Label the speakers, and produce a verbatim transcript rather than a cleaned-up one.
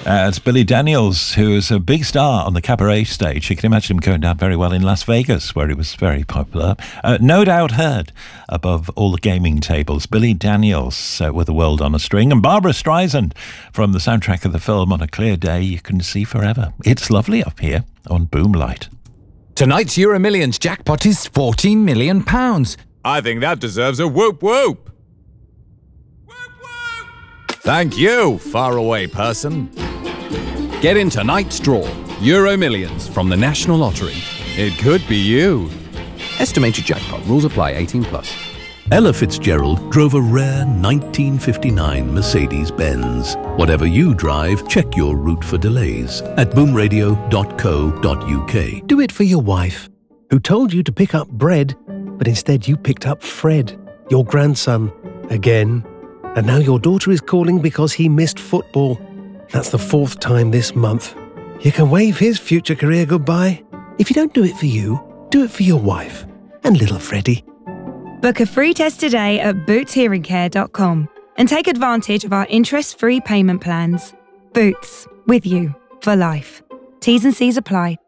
Speaker 1: Uh, it's Billy Daniels, who is a big star on the cabaret stage. You can imagine him going down very well in Las Vegas, where he was very popular. Uh, no doubt heard above all the gaming tables. Billy Daniels uh, with The World on a String. And Barbara Streisand from the soundtrack of the film On a Clear Day You Can See Forever. It's lovely up here on Boomlight.
Speaker 2: Tonight's Euro Millions jackpot is fourteen million pounds.
Speaker 3: I think that deserves a whoop whoop. Thank you, faraway person.
Speaker 2: Get in tonight's draw. Euro Millions from the National Lottery.
Speaker 3: It could be you.
Speaker 2: Estimated jackpot. Rules apply. eighteen plus.
Speaker 4: Ella Fitzgerald drove a rare nineteen fifty-nine Mercedes-Benz. Whatever you drive, check your route for delays at boom radio dot co dot uk.
Speaker 5: Do it for your wife, who told you to pick up bread, but instead you picked up Fred, your grandson, again. And now your daughter is calling because he missed football. That's the fourth time this month. You can wave his future career goodbye. If you don't do it for you, do it for your wife and little Freddie.
Speaker 6: Book a free test today at boots hearing care dot com and take advantage of our interest-free payment plans. Boots, with you for life. T's and C's apply.